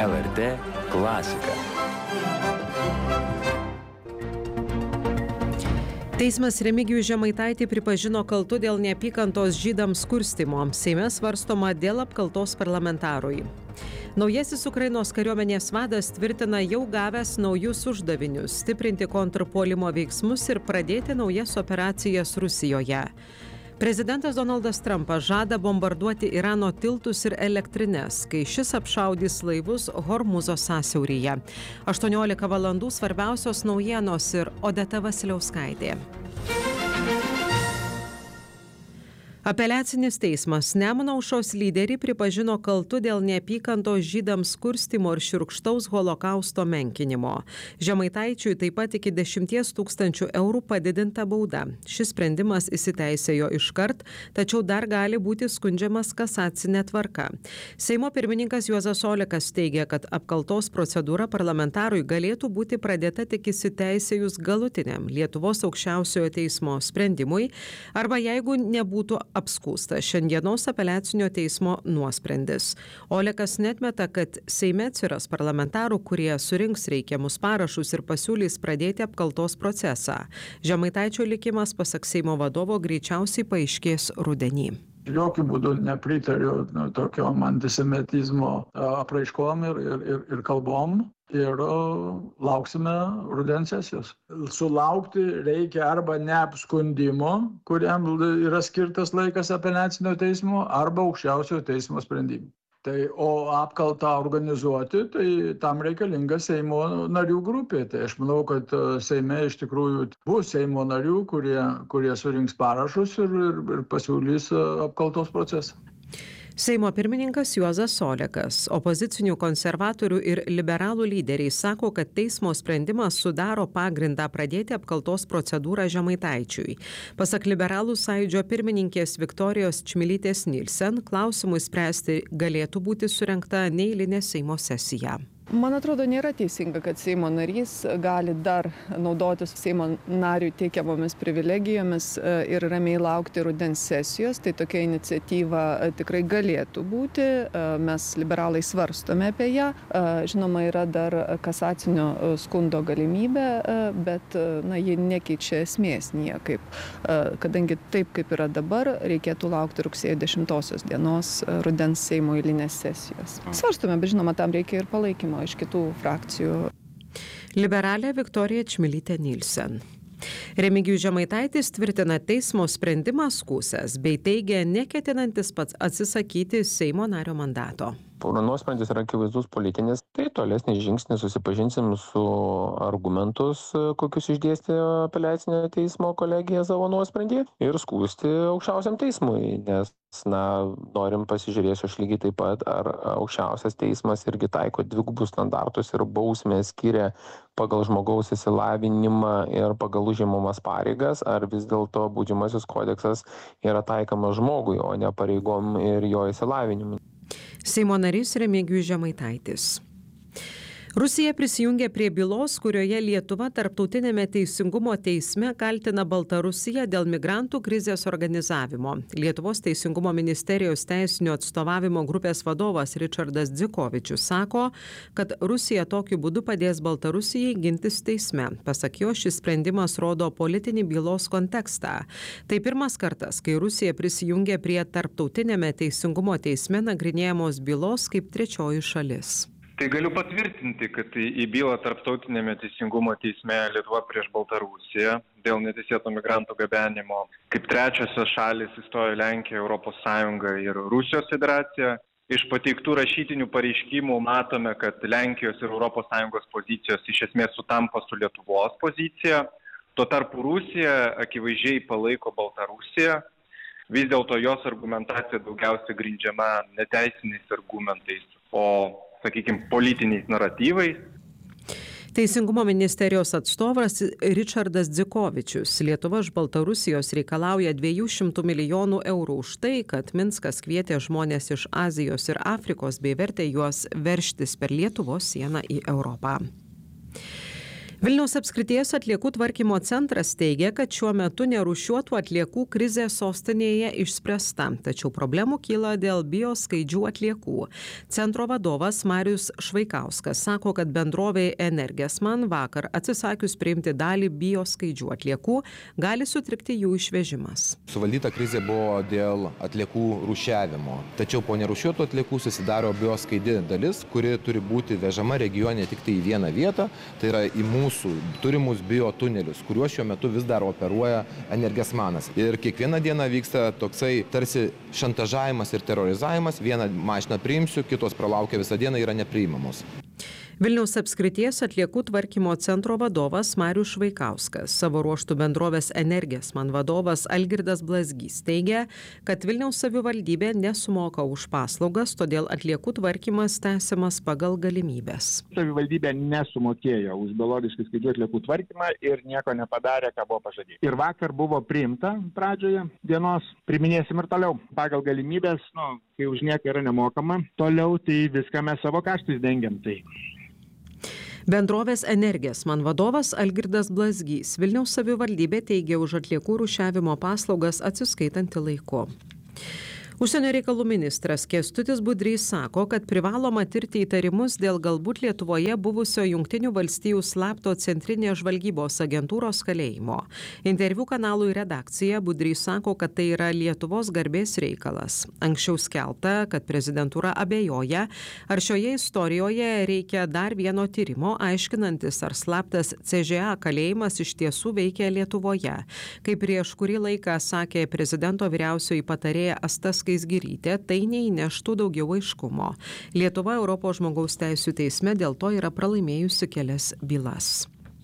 LRT klasika. Teismas Remigijų Žemaitaitį pripažino kaltu dėl neapykantos žydams kurstymo. Seime svarstoma dėl apkaltos parlamentarui. Naujasis Ukrainos kariuomenės vadas tvirtina jau gavęs naujus uždavinius – stiprinti kontrpuolimo veiksmus ir pradėti naujas operacijas Rusijoje. Prezidentas Donaldas Trumpas žada bombarduoti Irano tiltus ir elektrines, kai šis apšaudys laivus Hormūzo sąsiauryje. 18 valandų svarbiausios naujienos ir Odeta Vasiliauskaitė. Apeliacinis teismas Nemuno aušros lyderį pripažino kaltu dėl neapykantos žydams kurstymo ir šiurkštaus holokausto menkinimo. Žemaitaičiui taip pat iki 10 000 eurų padidinta bauda. Šis sprendimas įsiteisėjo iškart, tačiau dar gali būti skundžiamas kasacinė tvarka. Seimo pirmininkas Juozas Olekas teigia, kad apkaltos procedūra parlamentarui galėtų būti pradėta tik įsiteisėjus galutiniam Lietuvos aukščiausiojo teismo sprendimui arba jeigu nebūtų apskųstas šiandienos apeliacinio teismo nuosprendis. Olekas netmeta, kad Seime atsiras parlamentarų, kurie surinks reikiamus parašus ir pasiūlys pradėti apkaltos procesą. Žemaitaičio likimas, pasak Seimo vadovo, greičiausiai paaiškės rudenį. Jokių būdų nepritariu tokiom antisemitizmo apraiškom ir kalbom. Ir lauksime rudens sesijos. Sulaukti reikia arba neapskundimo, kuriam yra skirtas laikas apeliacinio teismo, arba aukščiausiojo teismo sprendimų. O apkaltą organizuoti, tai tam reikalinga Seimo narių grupė. Tai aš manau, kad Seime iš tikrųjų bus Seimo narių, kurie surinks parašus ir pasiūlys apkaltos procesą. Seimo pirmininkas Juozas Olekas, opozicinių konservatorių ir liberalų lyderiai sako, kad teismo sprendimas sudaro pagrindą pradėti apkaltos procedūrą Žemaitaičiui. Pasak liberalų sąjūdžio pirmininkės Viktorijos Čmilytės Nilsen, klausimui spręsti galėtų būti surengta neeilinė Seimo sesija. Man atrodo, nėra teisinga, kad Seimo narys gali dar naudotis Seimo narių teikiamomis privilegijomis ir ramiai laukti rudens sesijos. Tai tokia iniciatyva tikrai galėtų būti. Mes liberalai svarstome apie ją. Žinoma, yra dar kasacinio skundo galimybė, bet ji nekeičia esmės niekaip. Kadangi taip, kaip yra dabar, reikėtų laukti rugsėjo 10 dienos rudens Seimo eilinės sesijos. Svarstome, bet žinoma, tam reikia ir palaikymo iš kitų frakcijų. Liberalė Viktorija Čmilytė Nilsen. Remigijus Žemaitaitis tvirtina teismo sprendimą skųsęs, bei teigia neketinantis pats atsisakyti Seimo nario mandato. Nuosprendis yra akivaizdus politinis, tai tolesnis žingsnis susipažinsim su argumentus, kokius išdėstė apeliacinio teismo kolegija savo nuosprendį ir skųsti aukščiausiam teismui, nes norim pasižiūrėsiu aš lygiai taip pat, ar aukščiausias teismas irgi taiko dvigubus standartus ir bausmę skiria pagal žmogaus išsilavinimą ir pagal užimamas pareigas, ar vis dėlto baudžiamasis kodeksas yra taikomas žmogui, o ne pareigom ir jo išsilavinimui. Seimo narys Remigijus Žemaitaitis. Rusija prisijungė prie bylos, kurioje Lietuva tarptautinėme teisingumo teisme kaltina Baltarusiją dėl migrantų krizės organizavimo. Lietuvos teisingumo ministerijos teisinio atstovavimo grupės vadovas Richardas Dzikovičius sako, kad Rusija tokiu būdu padės Baltarusijai gintis teisme. Pasak jo, šis sprendimas rodo politinį bylos kontekstą. Tai pirmas kartas, kai Rusija prisijungė prie tarptautinėme teisingumo teisme nagrinėjamos bylos kaip trečioji šalis. Tai galiu patvirtinti, kad į bylą tarptautinėme teisingumo teisme Lietuva prieš Baltarusiją dėl neteisėto migrantų gabenimo kaip trečiosios šalys įstojo Lenkija, Europos Sąjunga ir Rusijos federacija. Iš pateiktų rašytinių pareiškimų matome, kad Lenkijos ir Europos Sąjungos pozicijos iš esmės sutampa su Lietuvos pozicija. Tuo tarpu Rusija akivaizdžiai palaiko Baltarusiją. Vis dėlto jos argumentacija daugiausia grindžiama neteisiniais argumentais, o politiniais naratyvais. Teisingumo ministerijos atstovas Richardas Dzikovičius. Lietuva iš Baltarusijos reikalauja 200 milijonų eurų už tai, kad Minskas kvietė žmonės iš Azijos ir Afrikos bei vertė juos veržtis per Lietuvos sieną į Europą. Vilniaus apskrities atliekų tvarkymo centras teigia, kad šiuo metu nerūšiuotų atliekų krizė sostinėje išspręsta, tačiau problemų kyla dėl bioskaidžių atliekų. Centro vadovas Marius Švaikauskas sako, kad bendrovė Energesman vakar atsisakius priimti dalį bioskaidžių atliekų, gali sutrikti jų išvežimas. Suvaldyta krizė buvo dėl atliekų rūšiavimo, tačiau po nerūšiuotų atliekų susidaro bioskaidi dalis, kuri turi būti vežama regione tik tai į vieną vietą, tai yra į mūsų turimus biotunelius, kuriuos šiuo metu vis dar operuoja Energesmanas. Ir kiekvieną dieną vyksta toksai tarsi šantažavimas ir terrorizavimas. Vieną mašiną priimsiu, kitos pralaukia visą dieną, yra nepriimamos. Vilniaus apskrities atliekų tvarkymo centro vadovas Marius Švaikauskas, savo ruožtų bendrovės Energesman vadovas Algirdas Blazgys teigia, kad Vilniaus savivaldybė nesumoka už paslaugas, todėl atliekų tvarkymas tęsiamas pagal galimybės. Savivaldybė nesumokėjo už biologiškai skaidžių atliekų tvarkymą ir nieko nepadarė, ką buvo pažadėta. Ir vakar buvo priimta pradžioje dienos, priminėsim ir toliau. Pagal galimybės, kai už nieką yra nemokama, toliau tai viską mes savo kaštais dengiam. Tai. Bendrovės Energesman vadovas Algirdas Blazgys Vilniaus savivaldybė teigia už atliekų rūšiavimo paslaugas atsiskaitanti laiku. Užsienio reikalų ministras Kęstutis Budrys sako, kad privaloma tirti įtarimus dėl galbūt Lietuvoje buvusio Jungtinių valstijų slapto centrinės žvalgybos agentūros kalėjimo. Interviu kanalui Redakcija Budrys sako, kad tai yra Lietuvos garbės reikalas. Anksčiau skelbta, kad prezidentūra abejoja, ar šioje istorijoje reikia dar vieno tyrimo, aiškinantis, ar slaptas CŽA kalėjimas iš tiesų veikia Lietuvoje. Kaip prieš kurį laiką sakė prezidento vyriausioji patarėja Asta Skaisgirytė, tai neįneštų daugiau aiškumo. Lietuva Europos žmogaus teisių teisme dėl to yra pralaimėjusi kelias bylas.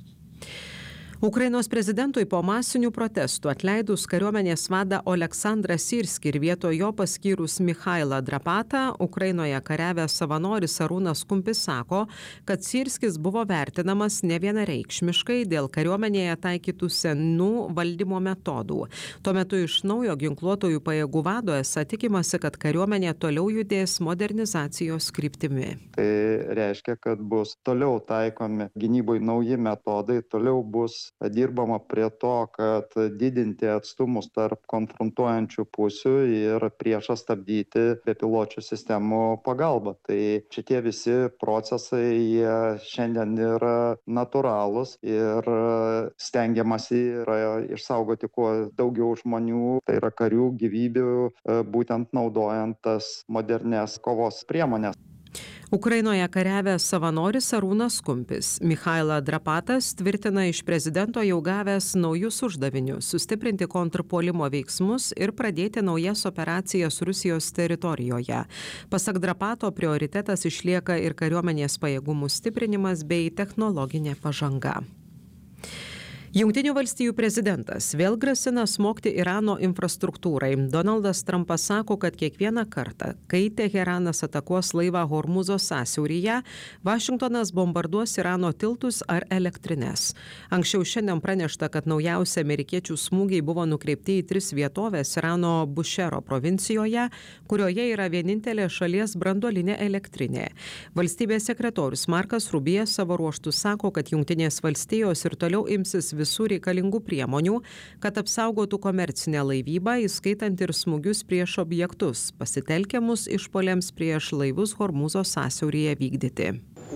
Ukrainos prezidentui po masinių protestų atleidus kariuomenės vadą Oleksandrą Syrskį ir vietoj jo paskyrus Michailą Drapatą, Ukrainoje kariavęs savanoris Arūnas Kumpis sako, kad Syrskis buvo vertinamas nevienareikšmiškai dėl kariuomenėje taikytų senų valdymo metodų. Tuo metu iš naujo ginkluotojų pajėgų vado esą tikimasi, kad kariuomenė toliau judės modernizacijos kryptimi. Tai reiškia, kad bus toliau taikomi gynybai nauji metodai, toliau bus dirbama prie to, kad didinti atstumus tarp konfrontuojančių pusių ir priešą stabdyti bepiločių sistemų pagalba. Tai šitie visi procesai jie šiandien yra natūralūs ir stengiamasi yra išsaugoti kuo daugiau žmonių, tai yra karių gyvybių, būtent naudojant tas modernias kovos priemonės. Ukrainoje kariavęs savanoris Arūnas Kumpis. Michailą Drapatas tvirtina iš prezidento jau gavęs naujus uždavinius – sustiprinti kontrpuolimo veiksmus ir pradėti naujas operacijas Rusijos teritorijoje. Pasak Drapato, prioritetas išlieka ir kariuomenės pajėgumų stiprinimas bei technologinė pažanga. Jungtinių valstijų prezidentas vėl grasina smogti Irano infrastruktūrai. Donaldas Trumpas sako, kad kiekvieną kartą, kai Teheranas atakuos laivą Hormuzo sąsiauryje, Vašingtonas bombarduos Irano tiltus ar elektrines. Anksčiau šiandien pranešta, kad naujausi amerikiečių smūgiai buvo nukreipti į 3 vietovės Irano Bušero provincijoje, kurioje yra vienintelė šalies branduolinė elektrinė. Valstybės sekretorius Markas Rubijas savo ruožtu sako, kad Jungtinės valstijos ir toliau imsis visų reikalingų priemonių, kad apsaugotų komercinę laivybą, įskaitant ir smūgius prieš objektus, pasitelkiamus išpuoliams prieš laivus Hormuzo sąsiauryje vykdyti.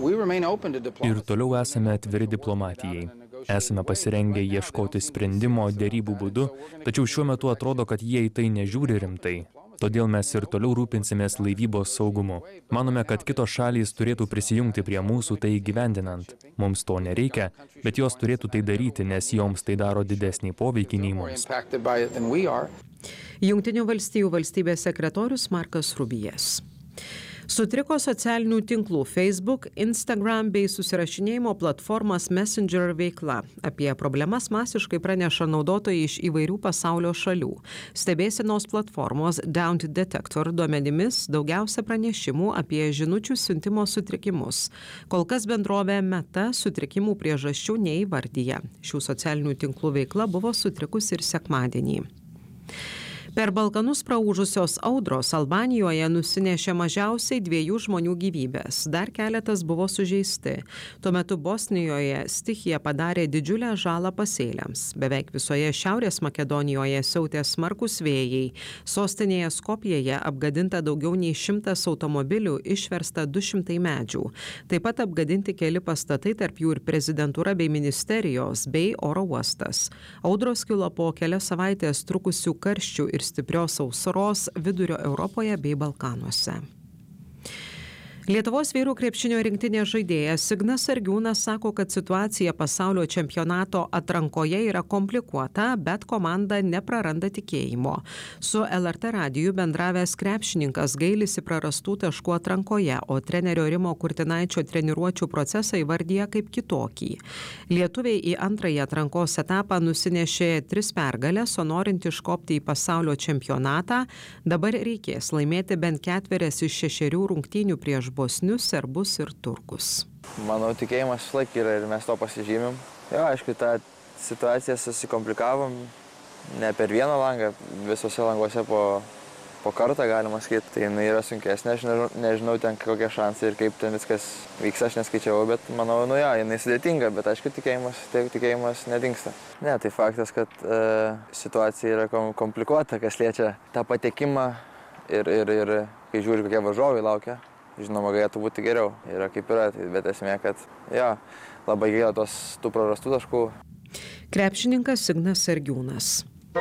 Ir toliau esame atviri diplomatijai. Esame pasirengę ieškoti sprendimo dėrybų būdu, tačiau šiuo metu atrodo, kad jie į tai nežiūri rimtai. Todėl mes ir toliau rūpinsimės laivybos saugumu. Manome, kad kitos šalys turėtų prisijungti prie mūsų tai įgyvendinant. Mums to nereikia, bet jos turėtų tai daryti, nes joms tai daro didesnį poveikį nei mums. Jungtinių valstijų valstybės sekretorius Markas Rubijas. Sutriko socialinių tinklų Facebook, Instagram bei susirašinėjimo platformos Messenger veikla. Apie problemas masiškai praneša naudotojai iš įvairių pasaulio šalių. Stebėsenos platformos Down Detector duomenimis daugiausia pranešimų apie žinučių siuntimo sutrikimus. Kol kas bendrovė Meta sutrikimų priežasčių neįvardyja. Šių socialinių tinklų veikla buvo sutrikusi ir sekmadienį. Per Balkanus praūžusios audros Albanijoje nusinešė mažiausiai 2 žmonių gyvybės, dar keletas buvo sužeisti. Tuo metu Bosnijoje stichija padarė didžiulę žalą pasėliams. Beveik visoje Šiaurės Makedonijoje siautė smarkus vėjai. Sostinėje Skopjeje apgadinta daugiau nei 100 automobilių, išversta 200 medžių. Taip pat apgadinti keli pastatai, tarp jų ir prezidentūra bei ministerijos, bei oro uostas. Audros kilo po kelias savaitės trukusių karščių ir stiprios sausros Vidurio Europoje bei Balkanuose. Lietuvos vyrų krepšinio rinktinės žaidėjas Ignas Sargiūnas sako, kad situacija pasaulio čempionato atrankoje yra komplikuota, bet komanda nepraranda tikėjimo. Su LRT radiju bendravęs krepšininkas gailisi prarastų taškų atrankoje, o trenerio Rimo Kurtinaičio treniruočių procesą įvardyja kaip kitokį. Lietuviai į antrąjį atrankos etapą nusinešė 3 pergales, o norint iškopti į pasaulio čempionatą, dabar reikės laimėti bent 4 iš 6 rungtynių prieš bosnius, serbus ir turkus. Manau, tikėjimas visąlaik yra ir mes to pasižymim. Jo, aišku, tą situaciją susikomplikavom ne per vieną langą, visose languose po kartą, galima sakyti. Tai jinai yra sunkesnė, aš nežinau ten kokie šansai ir kaip ten viskas vyks, aš neskaičiavau, bet manau, jinai sudėtinga, bet aišku, tikėjimas nedingsta. Ne, tai faktas, kad situacija yra komplikuota, kas liečia tą patekimą ir kai žiūri, kokie varžovai laukia. Žinoma, galėtų būti geriau. Yra kaip yra, bet esmė, kad labai gaila tų prarastų taškų. Krepšininkas Ignas Sargiūnas.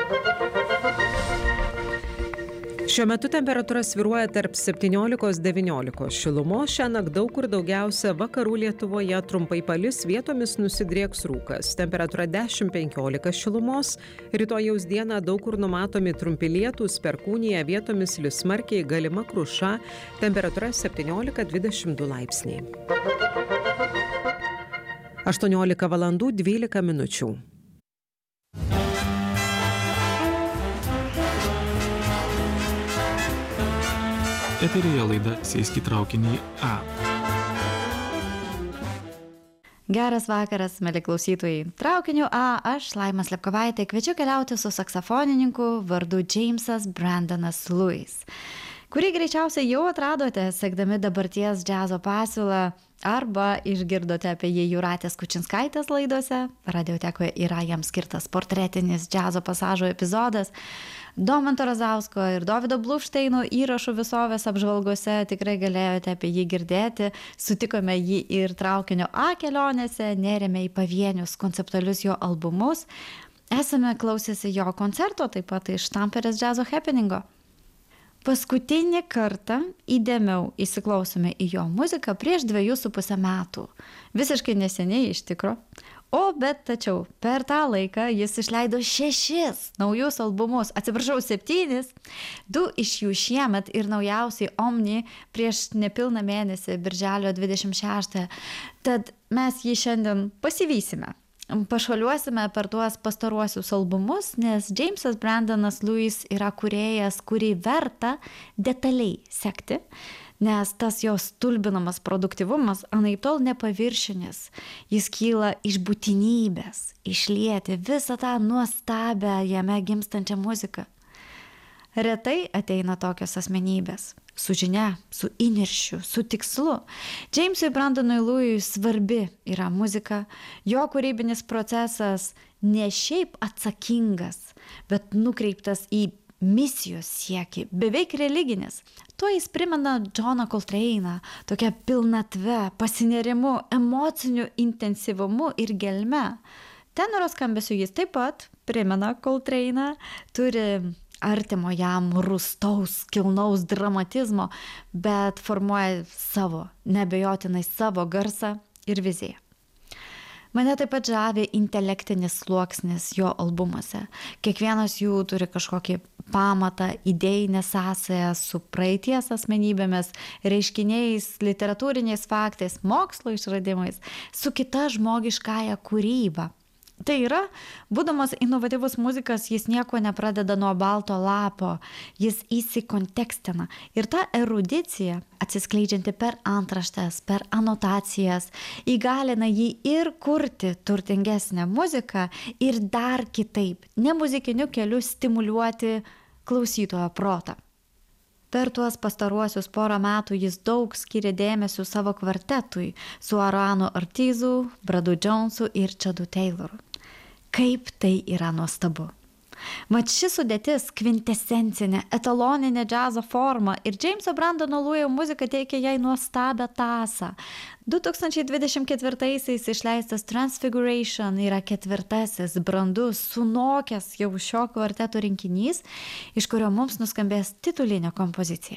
Šiuo metu temperatūra svyruoja tarp 17–19 šilumos. Šiąnakt daug kur daugiausia vakarų Lietuvoje trumpai palis, vietomis nusidrieks rūkas. Temperatūra 10–15 šilumos. Rytojaus dieną daug kur numatomi trumpi lietūs, perkūnija, vietomis lis smarkiai, galima kruša. Temperatūra 17–22 laipsniai. 18:12. Eteryje laida Sėsk į traukinį A. Geras vakaras, mėly klausytojai. Traukiniu A, aš, Laima Slepkovaitė, kviečiu keliauti su saksofonininku vardu Jamesas Brandonas Lewis, kurį greičiausiai jau atradote, sekdami dabarties džiazo pasiūlą, arba išgirdote apie jį Jūratės Kučinskaitės laidose. Radiotekoje yra jam skirtas portretinis džiazo pasažo epizodas. Domanto Razausko ir Dovydo Bluvšteino įrašų visovės apžvalgose tikrai galėjote apie jį girdėti. Sutikome jį ir traukinio A kelionėse, nėrėme į pavienius konceptualius jo albumus. Esame klausėsi jo koncerto, taip pat iš Tamperės džiazo happeningo. Paskutinį kartą įdėmiau įsiklausome į jo muziką prieš 2,5 metų. Visiškai neseniai iš tikro. Tačiau per tą laiką jis išleido 6 naujus albumus, 7, 2 iš jų šiemet ir naujausiai Omni prieš nepilną mėnesį, birželio 26. Tad mes jį šiandien pasivysime. Pašuoliuosime per tuos pastaruosius albumus, nes Jamesas Brandonas Lewis yra kūrėjas, kurį verta detaliai sekti, nes tas jo stulbinamas produktyvumas anaiptol nepaviršinis. Jis kyla iš būtinybės išlieti visą tą nuostabią jame gimstančią muziką. Retai ateina tokios asmenybės. Su žinia, su įniršiu, su tikslu. Jamesui Brandonui Lewis svarbi yra muzika, jo kūrybinis procesas ne šiaip atsakingas, bet nukreiptas į misijos siekį, beveik religinis. Tuo jis primena Johną Coltrane'ą, tokia pilnatve, pasinerimu, emociniu intensyvumu ir gelme. Tenoro skambesiu jis taip pat primena Coltrane'ą, turi artimo jam rūstaus, kilnaus dramatizmo, bet formuoja savo, neabejotinai savo garsą ir viziją. Mane taip pat žavi intelektinis sluoksnis jo albumuose. Kiekvienas jų turi kažkokį pamatą, idėjinę sąsają su praeities asmenybėmis, reiškiniais, literatūriniais faktais, mokslo išradimais, su kita žmogiškąja kūryba. Tai yra, būdamas inovatyvus muzikas, jis nieko nepradeda nuo balto lapo, jis įsikontekstina. Ir ta erudicija, atsiskleidžianti per antraštes, per anotacijas, įgalina jį ir kurti turtingesnę muziką ir dar kitaip, ne muzikiniu keliu stimuliuoti klausytojo protą. Per tuos pastaruosius porą metų jis daug skiria dėmesio savo kvartetui su Aaronu Ortizu, Bradu Jonesu ir Chadu Tayloru. Kaip tai yra nuostabu. Mat ši sudėtis kvintesencinė, etaloninė džiazo forma ir Jameso Brandono Louiso muzika teikia jai nuostabią tąsą. 2024-aisiais išleistas Transfiguration yra 4. brandus, sunokęs jau šio kvarteto rinkinys, iš kurio mums nuskambės titulinė kompozicija.